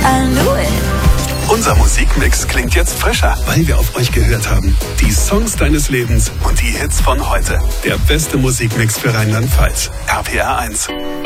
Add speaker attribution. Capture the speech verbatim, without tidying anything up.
Speaker 1: I knew it.
Speaker 2: Unser Musikmix klingt jetzt frischer, weil wir auf euch gehört haben. Die Songs deines Lebens und die Hits von heute. Der beste Musikmix für Rheinland-Pfalz. R P R eins.